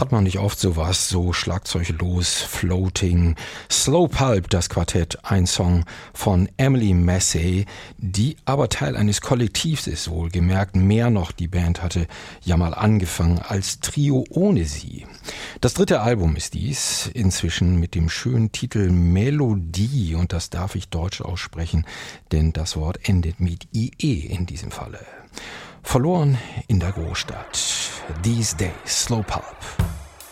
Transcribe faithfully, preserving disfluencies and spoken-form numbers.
Hat man nicht oft sowas, so schlagzeuglos, floating, Slow Pulp, das Quartett, ein Song von Emily Massey, die aber Teil eines Kollektivs ist, wohlgemerkt. Mehr noch, die Band hatte ja mal angefangen als Trio ohne sie. Das dritte Album ist dies, inzwischen mit dem schönen Titel Melodie, und das darf ich deutsch aussprechen, denn das Wort endet mit I E in diesem Falle. Verloren in der Großstadt. These Days, Slow Pulp.